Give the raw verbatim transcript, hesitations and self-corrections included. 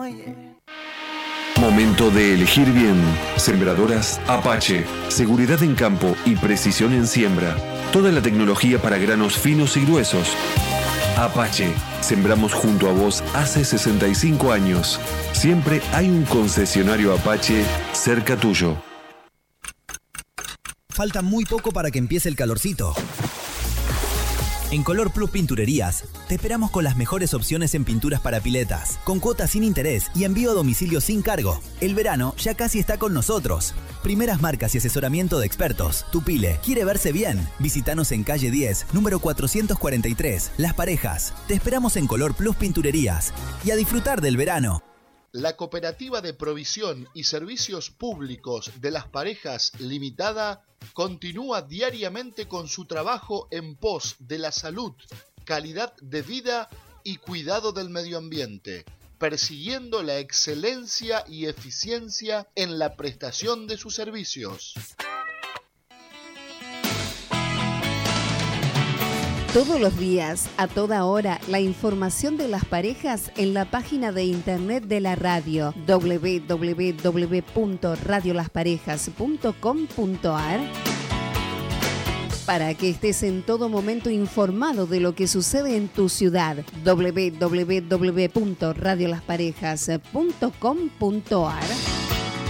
Momento de elegir bien. Sembradoras Apache. Seguridad en campo y precisión en siembra. Toda la tecnología para granos finos y gruesos. Apache. Sembramos junto a vos hace sesenta y cinco años. Siempre hay un concesionario Apache cerca tuyo. Falta muy poco para que empiece el calorcito. En Color Plus Pinturerías, te esperamos con las mejores opciones en pinturas para piletas, con cuotas sin interés y envío a domicilio sin cargo. El verano ya casi está con nosotros. Primeras marcas y asesoramiento de expertos. Tu pile quiere verse bien. Visítanos en calle diez, número cuatrocientos cuarenta y tres, Las Parejas. Te esperamos en Color Plus Pinturerías y a disfrutar del verano. La Cooperativa de Provisión y Servicios Públicos de Las Parejas Limitada continúa diariamente con su trabajo en pos de la salud, calidad de vida y cuidado del medio ambiente, persiguiendo la excelencia y eficiencia en la prestación de sus servicios. Todos los días, a toda hora, la información de las parejas en la página de internet de la radio doble u doble u doble u punto radio las parejas punto com punto a r para que estés en todo momento informado de lo que sucede en tu ciudad. doble u doble u doble u punto radio las parejas punto com punto a r